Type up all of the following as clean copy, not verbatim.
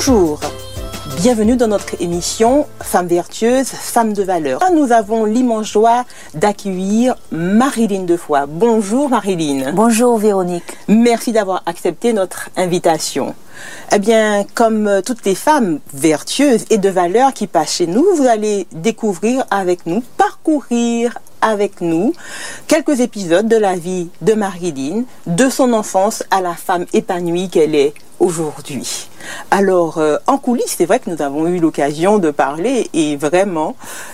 Bonjour, bienvenue dans notre émission Femmes vertueuses, femmes de valeur. Nous avons l'immense joie d'accueillir Marilyn Defoy. Bonjour Marilyn. Bonjour Véronique. Merci d'avoir accepté notre invitation. Eh bien, comme toutes les femmes vertueuses et de valeur qui passent chez nous, vous allez découvrir avec nous, parcourir avec nous quelques épisodes de la vie de Marilyn, de son enfance à la femme épanouie qu'elle est aujourd'hui. Alors, en coulisses, c'est vrai que nous avons eu l'occasion de parler et vraiment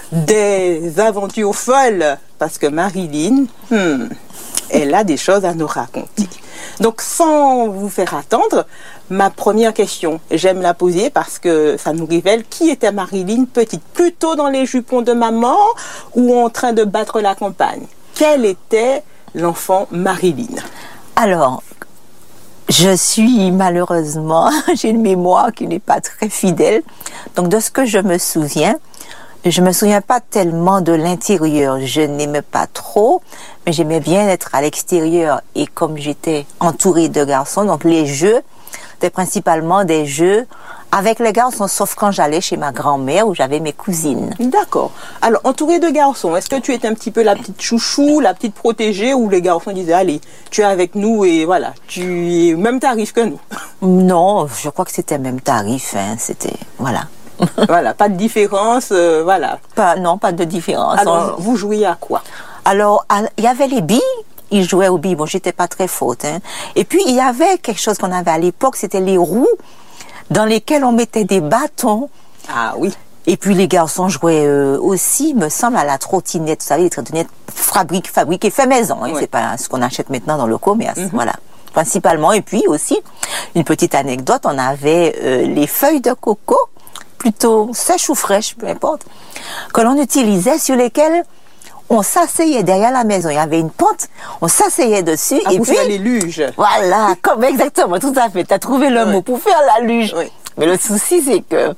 des aventures folles parce que Marilyn, elle a des choses à nous raconter. Donc, sans vous faire attendre, ma première question, j'aime la poser parce que ça nous révèle qui était Marilyn petite, plutôt dans les jupons de maman ou en train de battre la campagne. Quel était l'enfant Marilyn? Alors, je suis malheureusement, j'ai une mémoire qui n'est pas très fidèle. Donc, de ce que je me souviens pas tellement de l'intérieur. Je n'aimais pas trop, mais j'aimais bien être à l'extérieur. Et comme j'étais entourée de garçons, donc les jeux, c'était principalement des jeux avec les garçons, sauf quand j'allais chez ma grand-mère où j'avais mes cousines. D'accord. Alors, entourée de garçons, est-ce que tu étais un petit peu la petite chouchou, la petite protégée, où les garçons disaient, allez, tu es avec nous et voilà, tu es même tarif que nous? Non, je crois que c'était même tarif, c'était, voilà. Voilà, pas de différence, voilà. Pas de différence. Alors, vous jouiez à quoi? Alors, il y avait les billes. Ils jouaient aux billes. Bon, j'étais pas très forte. Et puis, il y avait quelque chose qu'on avait à l'époque, c'était les roues dans lesquelles on mettait des bâtons. Ah oui. Et puis, les garçons jouaient aussi, me semble, à la trottinette. Vous savez, les trottinettes fabriquées fait maison. Oui. C'est pas ce qu'on achète maintenant dans le commerce. Voilà. Principalement. Et puis aussi, une petite anecdote, on avait les feuilles de coco, plutôt sèches ou fraîches, peu importe, que l'on utilisait, sur lesquelles on s'asseyait derrière la maison. Il y avait une pente, on s'asseyait dessus. Ah, et vous puis faire les luges. Voilà, comme exactement, tout à fait. Tu as trouvé le mot pour faire la luge. Oui. Mais le souci, c'est que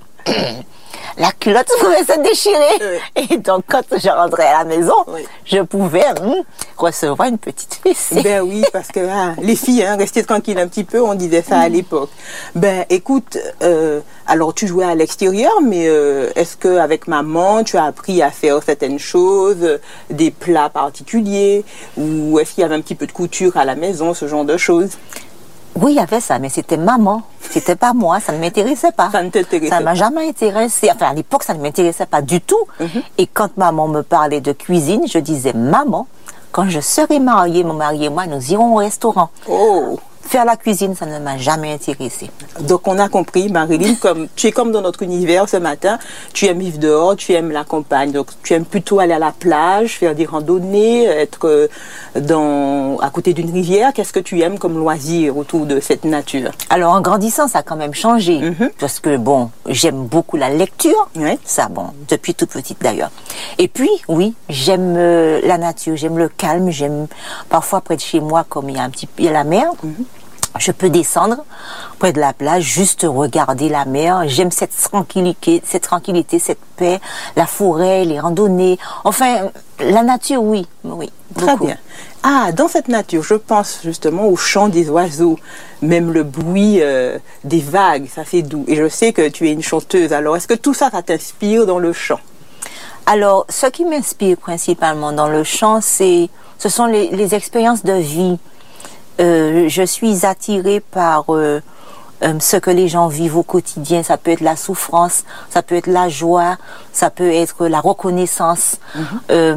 la culotte pouvait se déchirer. Oui. Et donc, quand je rentrais à la maison, je pouvais recevoir une petite fessée. Ben oui, parce que les filles, restez tranquilles un petit peu, on disait ça à l'époque. Ben écoute, alors tu jouais à l'extérieur, mais est-ce qu'avec maman, tu as appris à faire certaines choses, des plats particuliers, ou est-ce qu'il y avait un petit peu de couture à la maison, ce genre de choses? Oui, il y avait ça, mais c'était maman. C'était pas moi, ça ne m'intéressait pas. Ça ne t'intéressait pas? Ça ne m'a jamais intéressé. Enfin, à l'époque, ça ne m'intéressait pas du tout. Et quand maman me parlait de cuisine, je disais, maman, quand je serai mariée, mon mari et moi, nous irons au restaurant. Oh! Faire la cuisine, ça ne m'a jamais intéressé. Donc on a compris, Marilyn, comme tu es comme dans notre univers ce matin, tu aimes vivre dehors, tu aimes la campagne, donc tu aimes plutôt aller à la plage, faire des randonnées, être à côté d'une rivière. Qu'est-ce que tu aimes comme loisir autour de cette nature? Alors en grandissant, ça a quand même changé, parce que bon, j'aime beaucoup la lecture, ça bon, depuis toute petite d'ailleurs. Et puis oui, j'aime la nature, j'aime le calme, j'aime parfois près de chez moi, comme il y a la mer. Je peux descendre près de la plage, juste regarder la mer. J'aime cette tranquillité, cette paix, la forêt, les randonnées. Enfin, la nature, oui. Très bien. Ah, dans cette nature, je pense justement au chant des oiseaux, même le bruit des vagues, ça fait doux. Et je sais que tu es une chanteuse. Alors, est-ce que tout ça, ça t'inspire dans le chant? Alors, ce qui m'inspire principalement dans le chant, ce sont les expériences de vie. Je suis attirée par ce que les gens vivent au quotidien. Ça peut être la souffrance, ça peut être la joie, ça peut être la reconnaissance.